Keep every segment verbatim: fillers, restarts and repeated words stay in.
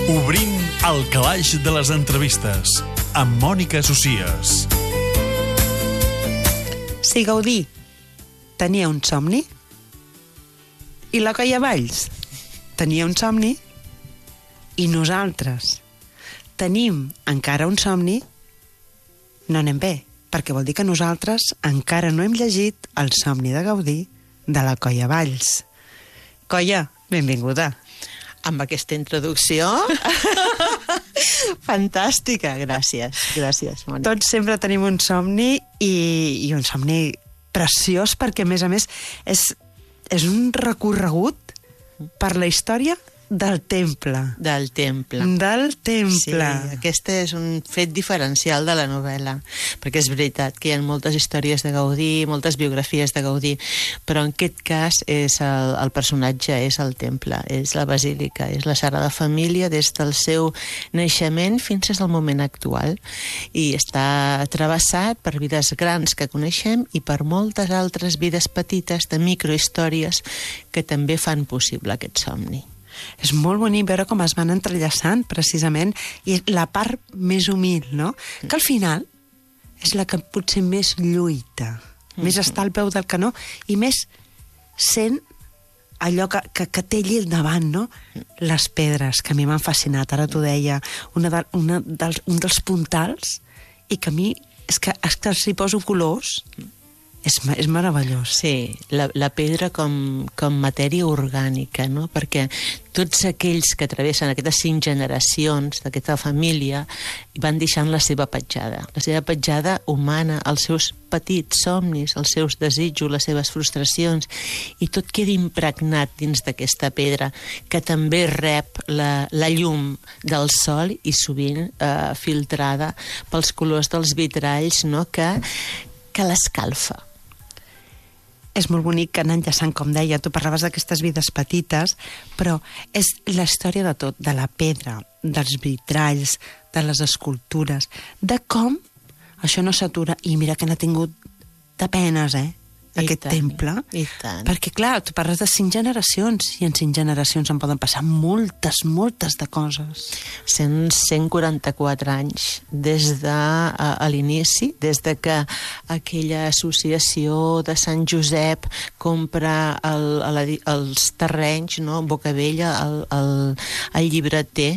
Obrint el calaix de les entrevistes amb Mònica Socies. Si Gaudí tenia un somni i la Colla Valls tenia un somni i nosaltres tenim encara un somni, no anem bé, perquè vol dir que nosaltres encara no hem llegit El somni de Gaudí de la Colla Valls. Colla, benvinguda. Amb aquesta introducció fantàstica, gràcies, gràcies, Mònica. Tots sempre tenim un somni i, i un somni preciós perquè, a més a més, és, és un recorregut per la història del temple. Del temple. Del temple. Sí, aquest és un fet diferencial de la novel·la, perquè és veritat que hi ha moltes històries de Gaudí, moltes biografies de Gaudí, però en aquest cas és el, el personatge és el temple, és la basílica, és la Sagrada Família des del seu naixement fins al moment actual, i està travessat per vides grans que coneixem i per moltes altres vides petites de microhistòries que també fan possible aquest somni. És molt bonic veure com es van entrellaçant, precisament, i la part més humil, no? Que al final és la que potser més lluita, mm-hmm. més està al peu del canó i més sent allò que, que, que té allí al davant, no? Les pedres, que a mi m'han fascinat, ara t'ho deia, una de, una dels, un dels puntals, i que a mi és que, és que els hi poso colors. És, és meravellós. Sí, la, la pedra com, com matèria orgànica, no? Perquè tots aquells que travessen aquestes cinc generacions d'aquesta família van deixant la seva petjada, la seva petjada humana, els seus petits somnis, els seus desitjos, les seves frustracions, i tot queda impregnat dins d'aquesta pedra, que també rep la, la llum del sol i sovint eh, filtrada pels colors dels vitralls, no? que, que l'escalfa. És molt bonic que anar enllaçant, com deia, tu parlaves d'aquestes vides petites, però és la història de tot, de la pedra, dels vitralls, de les escultures, de com això no s'atura, i mira que n'ha tingut de penes, eh? Aquest tant, temple. I tant. Perquè, clar, tu parles de cinc generacions, i en cinc generacions en poden passar moltes, moltes de coses. cent, cent quaranta-quatre anys des de a, a l'inici, des de que aquella associació de Sant Josep compra el, el, els terrenys, no? Bocabella, el, el, el llibreter,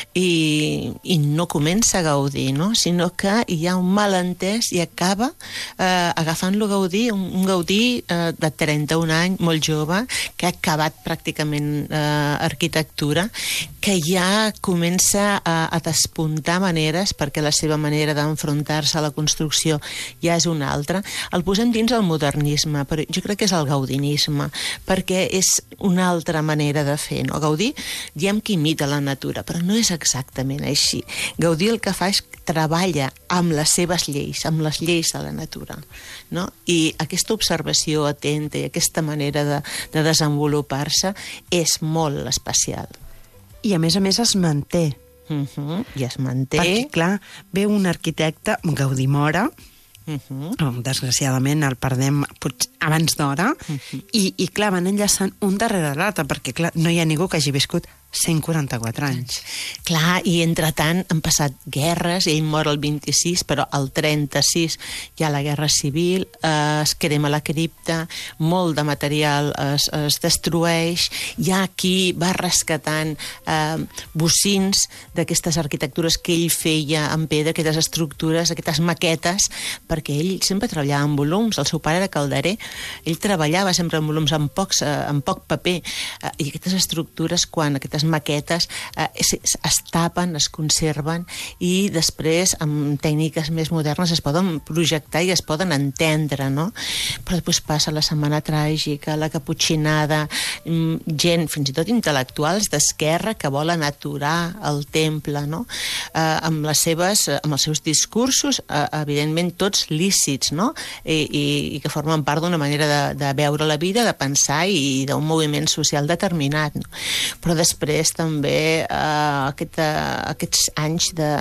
i, i no comença a Gaudí, no? Sinó que hi ha un malentès i acaba eh, agafant-lo Gaudí, un, un Gaudí eh, de trenta-un anys, molt jove, que ha acabat pràcticament eh, arquitectura, que ja comença a, a despuntar maneres, perquè la seva manera d'enfrontar-se a la construcció ja és una altra. El posem dins el modernisme, però jo crec que és el gaudinisme, perquè és una altra manera de fer, no? Gaudí, diem que imita la natura, però no és exactament així. Gaudí el que fa és treballa amb les seves lleis, amb les lleis de la natura, no? I aquesta observació atenta i aquesta manera de, de desenvolupar-se és molt especial. I a més a més es manté. Uh-huh. I es manté. Perquè, clar, ve un arquitecte, Gaudí mora, uh-huh. oh, desgraciadament el perdem potser abans d'hora, uh-huh. i, i clar, van enllaçant un darrere l'altre, perquè clar, no hi ha ningú que hagi viscut cent quaranta-quatre anys. Clar, i entretant han passat guerres, ell mor el vint-i-sis, però al trenta-sis hi ha la guerra civil, eh, es crema la cripta, molt de material es, es destrueix, hi ha qui va rescatant eh, bocins d'aquestes arquitectures que ell feia en pedra, aquestes estructures, aquestes maquetes, perquè ell sempre treballava en volums, el seu pare era calderer, ell treballava sempre en volums, amb, pocs, eh, amb poc paper, eh, i aquestes estructures, quan aquestes maquetes eh, es, es tapen, es conserven, i després amb tècniques més modernes es poden projectar i es poden entendre, no? Però després passa la Setmana Tràgica, la Caputxinada, gent, fins i tot intel·lectuals d'esquerra, que volen aturar el temple, no? Eh, amb les seves, amb els seus discursos, eh, evidentment tots lícits, no? I, i, i que formen part d'una manera de, de veure la vida, de pensar i d'un moviment social determinat, no? Però després després també eh, aquest, eh, aquests anys de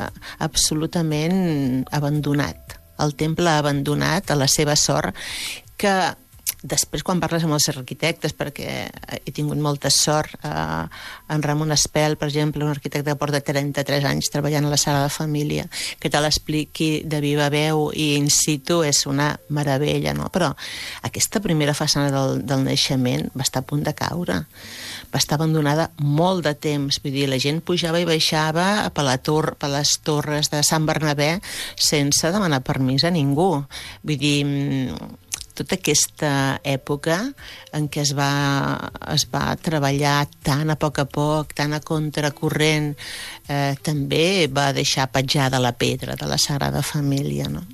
absolutament abandonat, el temple abandonat a la seva sort, que després, quan parles amb els arquitectes, perquè he tingut molta sort, eh, en Ramon Espel, per exemple, un arquitecte que porta trenta-tres anys treballant a la sala de família, que te l'expliqui de viva veu i in situ és una meravella, no? Però aquesta primera façana del, del naixement va estar a punt de caure, va estar abandonada molt de temps, vull dir, la gent pujava i baixava per, la tor per les torres de Sant Bernabé sense demanar permís a ningú. Vull dir, tota aquesta època en què es va, es va treballar tan a poc a poc, tan a contracorrent, eh, també va deixar petjada la pedra de la Sagrada Família, no?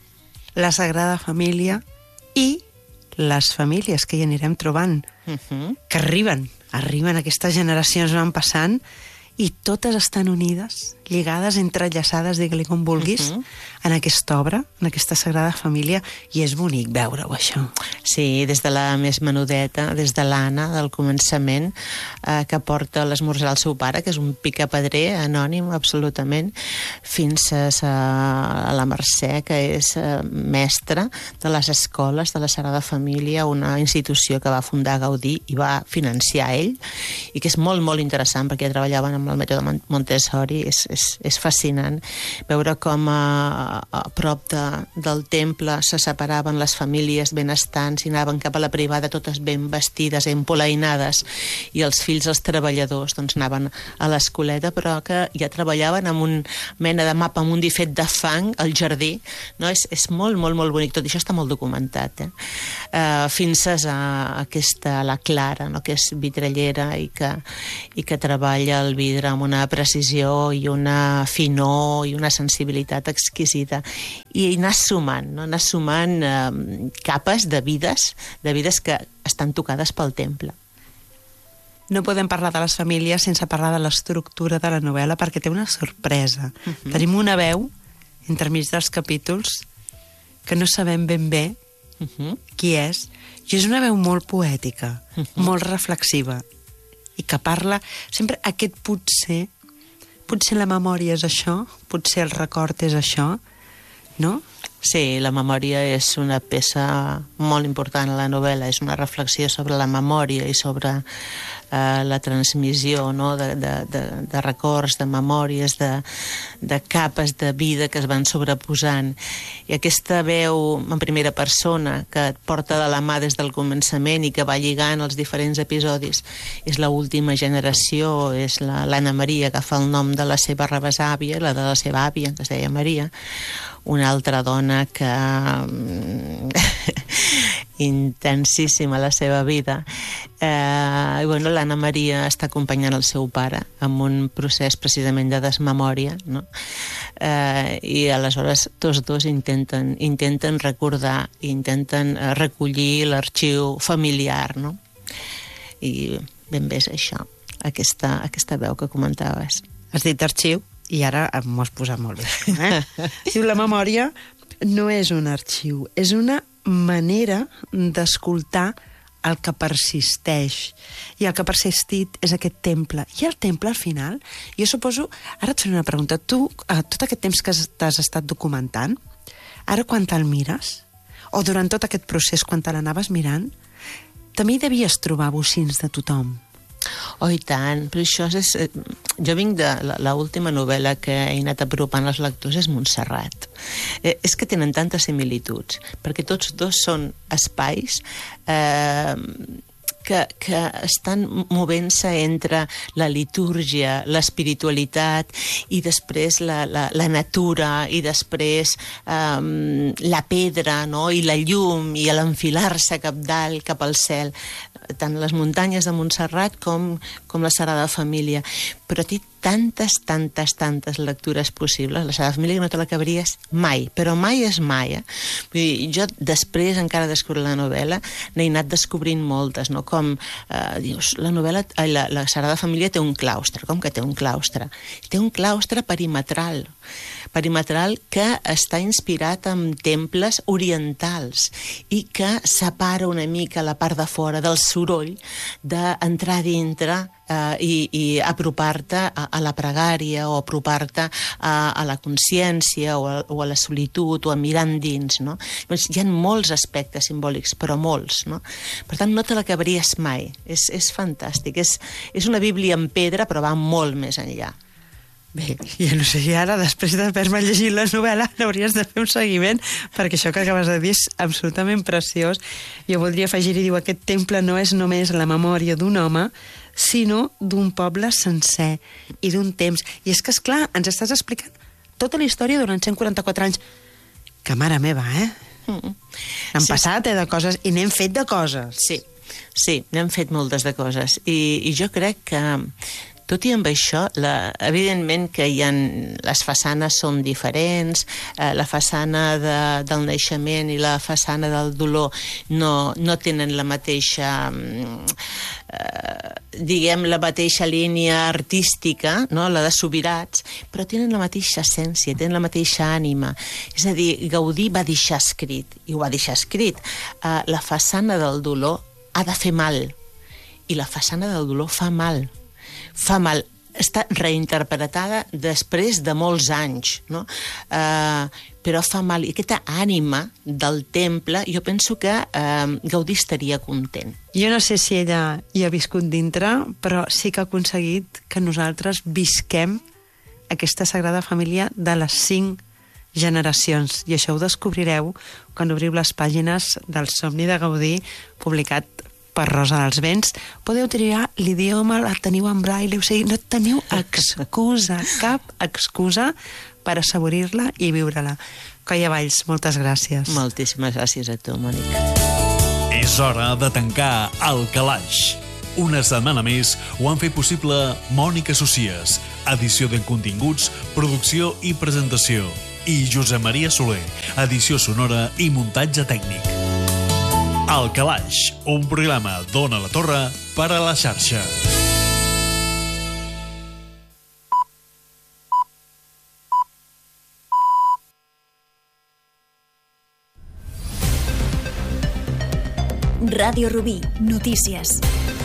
La Sagrada Família i les famílies que hi anirem trobant, Uh -huh. que arriben, arriben, aquestes generacions van passant i totes estan unides, lligades, entrellaçades, digue-li com vulguis, uh -huh. en aquesta obra, en aquesta Sagrada Família, i és bonic veure-ho, això. Sí, des de la més menudeta, des de l'Anna, del començament, eh, que porta l'esmorzar al seu pare, que és un picapedrer anònim, absolutament, fins a, a la Mercè, que és eh, mestra de les escoles de la Sagrada Família, una institució que va fundar Gaudí i va financiar ell, i que és molt, molt interessant, perquè treballaven amb el mètode Montessori. És, és, és fascinant veure com a, a prop de, del temple se separaven les famílies benestants i anaven cap a la privada totes ben vestides, empolainades, i els fills, els treballadors, doncs anaven a l'escoleta, però que ja treballaven amb un mena de mapa amb un difet de fang al jardí, no? És, és molt, molt, molt bonic. Tot això està molt documentat, eh? Uh, fins a aquesta, la Clara, no? Que és vitrallera i que, i que treballa el vidre amb una precisió i una finor i una sensibilitat exquisita, i anar sumant, no? anar sumant eh, capes de vides, de vides que estan tocades pel temple. No podem parlar de les famílies sense parlar de l'estructura de la novel·la, perquè té una sorpresa. Uh-huh. Tenim una veu, entremig dels capítols, que no sabem ben bé uh-huh. qui és, i és una veu molt poètica, uh-huh. molt reflexiva, i que parla sempre aquest potser, potser la memòria és això, potser el record és això, no? Sí, la memòria és una peça molt important a la novel·la, és una reflexió sobre la memòria i sobre eh, la transmissió, no? de, de, de, de records, de memòries, de, de capes de vida que es van sobreposant. I aquesta veu en primera persona que et porta de la mà des del començament i que va lligant els diferents episodis és l'última generació, és l'Anna Maria, que fa el nom de la seva rebesàvia, la de la seva àvia, que es deia Maria, una altra dona que intensíssima la seva vida, eh, i bueno, l'Anna Maria està acompanyant el seu pare amb un procés precisament de desmemòria, no? eh, i aleshores tots dos intenten, intenten recordar, intenten recollir l'arxiu familiar, no? I ben bé és això, aquesta, aquesta veu que comentaves. Has dit arxiu i ara m'ho has posat molt bé. Eh? Diu, la memòria no és un arxiu, és una manera d'escoltar el que persisteix. I el que ha persistit és aquest temple. I el temple, al final, jo suposo... Ara et faré una pregunta. Tu, tot aquest temps que t'has estat documentant, ara quan te'l mires, o durant tot aquest procés quan te l'anaves mirant, també hi devies trobar bocins de tothom. Oh, i tant, però això és... Jo vinc de... L'última novel·la que he anat apropant als lectors és Montserrat. Eh, és que tenen tantes similituds, perquè tots dos són espais eh, que, que estan movent-se entre la litúrgia, l'espiritualitat, i després la, la, la natura, i després eh, la pedra, no? I la llum, i l'enfilar-se cap dalt, cap al cel, tant les muntanyes de Montserrat com, com la Sagrada Família. Però té tantes, tantes, tantes lectures possibles. La Sagrada Família no te l'acabaries mai, però mai és mai. Eh? Vull dir, jo després, encara descobrir la novel·la, n'he anat descobrint moltes, no? Com, eh, dius, la novel·la, la, la Sagrada Família té un claustre. Com que té un claustre? Té un claustre perimetral, perimetral que està inspirat en temples orientals i que separa una mica la part de fora del soroll d'entrar dintre eh, i, i apropar-te a, a la pregària o apropar-te a, a la consciència o a, o a la solitud o a mirar endins, no? Doncs hi ha molts aspectes simbòlics, però molts, no? Per tant, no te l'acabaries mai. És, és fantàstic. És, és una Bíblia en pedra, però va molt més enllà. Bé, ja no sé, i ara, després d'haver-me llegit la novel·la, n'hauries de fer un seguiment, perquè això que acabes de dir és absolutament preciós. Jo voldria afegir-hi, diu, aquest temple no és només la memòria d'un home, sinó d'un poble sencer i d'un temps. I és que, esclar, ens estàs explicant tota la història durant cent quaranta-quatre anys. Que mare meva, eh? Mm. Han sí, passat, eh, de coses, i n'hem fet de coses. Sí, sí, n'hem fet moltes de coses. I, i jo crec que tot i amb això, la, evidentment que hi ha, les façanes són diferents, eh, la façana de, del naixement i la façana del dolor no, no tenen la mateixa, eh, diguem, la mateixa línia artística, no? La de Subirats, però tenen la mateixa essència, tenen la mateixa ànima. És a dir, Gaudí va deixar escrit, i ho va deixar escrit, eh, la façana del dolor ha de fer mal, i la façana del dolor fa mal. Fa mal, està reinterpretada després de molts anys, no? Uh, però fa mal. I aquesta ànima del temple, jo penso que uh, Gaudí estaria content. Jo no sé si ella hi ha viscut dintre, però sí que ha aconseguit que nosaltres visquem aquesta Sagrada Família de les cinc generacions. I això ho descobrireu quan obriu les pàgines del Somni de Gaudí, publicat per Rosa dels Vents. Podeu triar l'idioma, la teniu en braille, o sigui, no teniu excusa, cap excusa per assaborir-la i viure-la. Coia Valls, moltes gràcies. Moltíssimes gràcies a tu, Mònica. És hora de tancar el calaix. Una setmana més ho han fet possible Mònica Socies, edició de continguts, producció i presentació, i Josep Maria Soler, edició sonora i muntatge tècnic. El Calaix, un programa d'Ona la Torre per a la xarxa. Ràdio Rubí, notícies.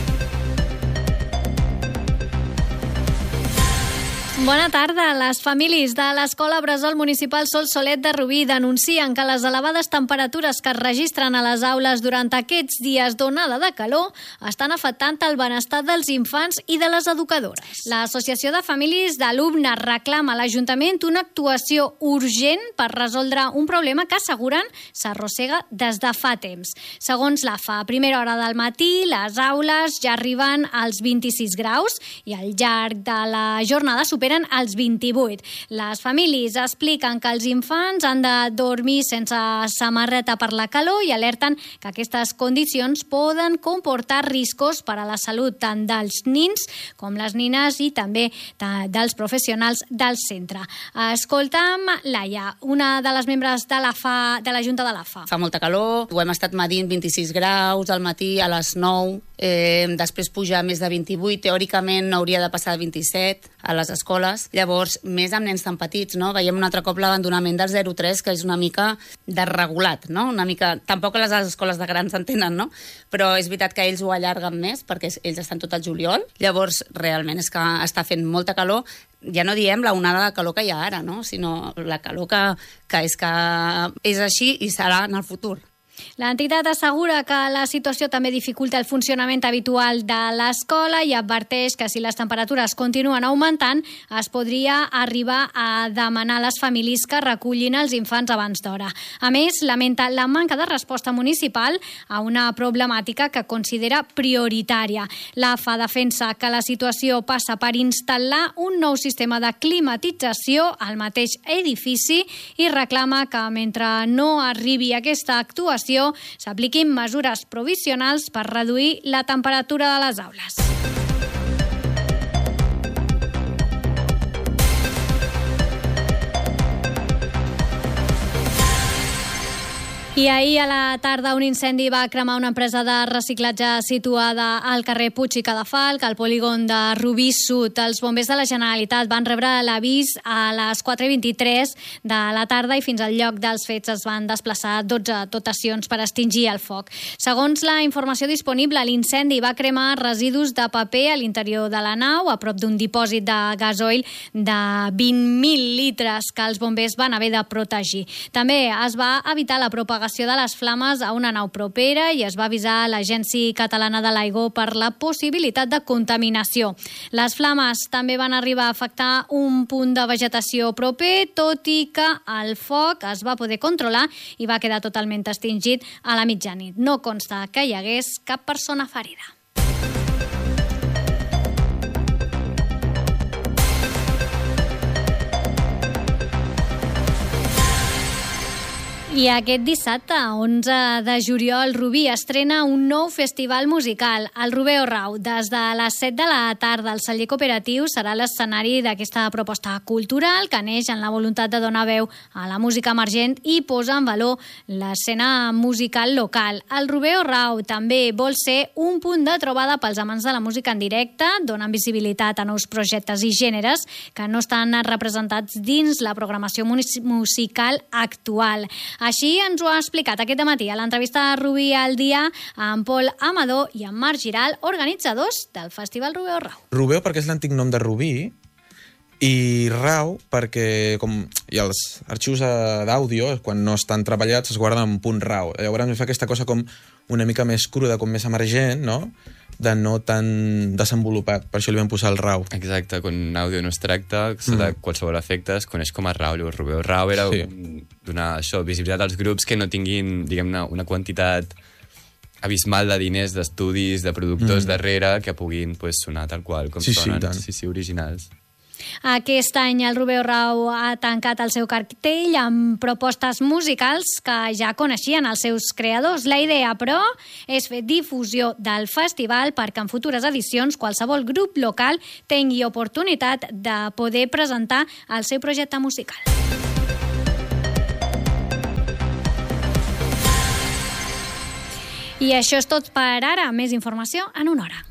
Bona tarda. Les famílies de l'Escola Bressol Municipal Sol Solet de Rubí denuncien que les elevades temperatures que es registren a les aules durant aquests dies d'onada de calor estan afectant el benestar dels infants i de les educadores. L'Associació de Famílies d'Alumnes reclama a l'Ajuntament una actuació urgent per resoldre un problema que asseguren s'arrossega des de fa temps. Segons l'A F A, a primera hora del matí les aules ja arriben als vint-i-sis graus i al llarg de la jornada superen als vint-i-vuit. Les famílies expliquen que els infants han de dormir sense samarreta per la calor i alerten que aquestes condicions poden comportar riscos per a la salut tant dels nins com les nines i també dels professionals del centre. Escolta'm Laia, una de les membres de la F A, de la Junta de l'A F A. Fa molta calor, ho hem estat medint vint-i-sis graus al matí a les nou, eh, després puja a més de vint-i-vuit, teòricament hauria de passar a vint-i-set a les escoles. Llavors, més amb nens tan petits, no? Veiem un altre cop l'abandonament del zero tres, que és una mica desregulat, no? Una mica... Tampoc les escoles de grans entenen, no? Però és veritat que ells ho allarguen més, perquè ells estan tot al juliol. Llavors, realment és que està fent molta calor. Ja no diem la onada de calor que hi ha ara, no? Sinó la calor que, que és que és així i serà en el futur. L'entitat assegura que la situació també dificulta el funcionament habitual de l'escola i adverteix que si les temperatures continuen augmentant es podria arribar a demanar a les famílies que recullin els infants abans d'hora. A més, lamenta la manca de resposta municipal a una problemàtica que considera prioritària. L'A F A defensa que la situació passa per instal·lar un nou sistema de climatització al mateix edifici i reclama que mentre no arribi aquesta actuació s'apliquin mesures provisionals per reduir la temperatura de les aules. I ahir a la tarda un incendi va cremar una empresa de reciclatge situada al carrer Puig i Cadafalc, al polígon de Rubí Sud. Els bombers de la Generalitat van rebre l'avís a les quatre i vint-i-tres de la tarda i fins al lloc dels fets es van desplaçar dotze dotacions per extingir el foc. Segons la informació disponible, l'incendi va cremar residus de paper a l'interior de la nau, a prop d'un dipòsit de gasoil de vint mil litres que els bombers van haver de protegir. També es va evitar la propagació de les flames a una nau propera i es va avisar l'Agència Catalana de l'Aigua per la possibilitat de contaminació. Les flames també van arribar a afectar un punt de vegetació proper, tot i que el foc es va poder controlar i va quedar totalment extingit a la mitjanit. No consta que hi hagués cap persona ferida. I aquest dissabte, onze de juliol, Rubí estrena un nou festival musical, el Rubeo Rau. Des de les set de la tarda, el celler cooperatiu serà l'escenari d'aquesta proposta cultural que neix en la voluntat de donar veu a la música emergent i posa en valor l'escena musical local. El Rubeo Rau també vol ser un punt de trobada pels amants de la música en directe, donant visibilitat a nous projectes i gèneres que no estan representats dins la programació musical actual. Així ens ho ha explicat aquest matí a l'entrevista a Rubí al dia amb Pol Amador i amb Marc Giral, organitzadors del Festival Rubeo Rau. Rubeo perquè és l'antic nom de Rubí i Rau perquè com hi ha els arxius d'àudio, quan no estan treballats es guarden en punt rau. Llavors fa aquesta cosa com una mica més cruda, com més emergent, no? De no tan desenvolupat. Per això li vam posar el rau. Exacte, quan àudio no es tracta, sota mm. qualsevol efecte es coneix com a rau. El Rubeo Rau era sí. donar això, visibilitat als grups que no tinguin, diguem-ne, una quantitat abismal de diners, d'estudis, de productors mm. darrere que puguin pues, sonar tal qual, com sí, sonen, sí, sí, sí, originals. Aquest any el Rubeo Rau ha tancat el seu cartell amb propostes musicals que ja coneixien els seus creadors. La idea, però, és fer difusió del festival perquè en futures edicions qualsevol grup local tingui oportunitat de poder presentar el seu projecte musical. I això és tot per ara. Més informació en una hora.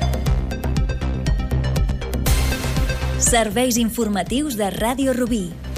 Serveis informatius de Ràdio Rubí.